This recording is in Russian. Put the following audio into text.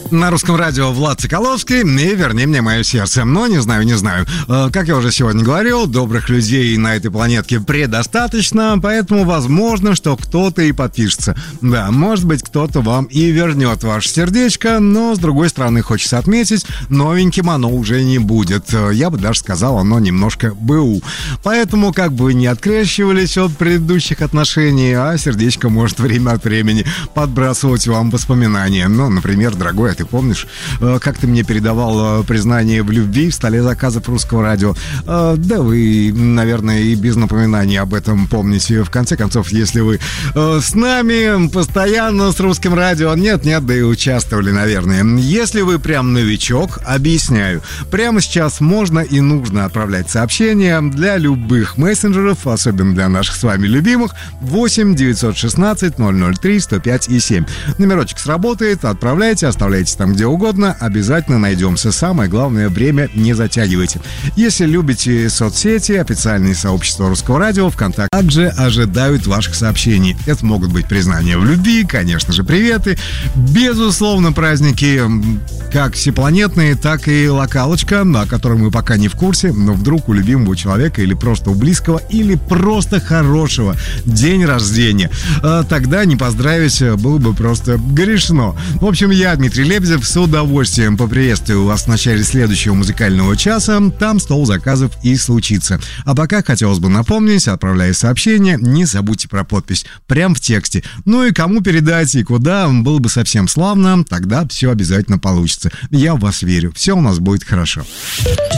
На русском радио Влад Соколовский и «Верни мне мое сердце». Но не знаю. Как я уже сегодня говорил, добрых людей на этой планетке предостаточно, поэтому возможно, что кто-то и подпишется. Да, может быть, кто-то вам и вернет ваше сердечко, но, с другой стороны, хочется отметить, новеньким оно уже не будет. Я бы даже сказал, оно немножко БУ. Поэтому, как бы вы не открещивались от предыдущих отношений, а сердечко может время от времени подбрасывать вам воспоминания. Ну, например, дорогой, ты помнишь, как ты мне передавал признание в любви в столе заказов русского радио? Да вы, наверное, и без напоминаний об этом помните. В конце концов, если вы с нами постоянно с русским радио, нет, да и участвовали, наверное. Если вы прям новичок, объясняю. Прямо сейчас можно и нужно отправлять сообщения для любых мессенджеров, особенно для наших с вами любимых, 8 916 003 105 и 7. Номерочек сработает, отправляйте, оставляйте там где угодно, обязательно найдемся. Самое главное, время не затягивайте. Если любите соцсети, официальные сообщества русского радио, ВКонтакте также ожидают ваших сообщений. Это могут быть признания в любви, конечно же, приветы, безусловно, праздники как всепланетные, так и локалочка, о которой мы пока не в курсе, но вдруг у любимого человека или просто у близкого, или просто хорошего день рождения. Тогда не поздравить было бы просто грешно. В общем, я, Дмитрий Лебедев, с удовольствием поприветствую вас в начале следующего музыкального часа. Там стол заказов и случится. А пока хотелось бы напомнить, отправляя сообщение, не забудьте про подпись прямо в тексте. Ну и кому передать и куда, было бы совсем славно. Тогда все обязательно получится. Я в вас верю. Все у нас будет хорошо.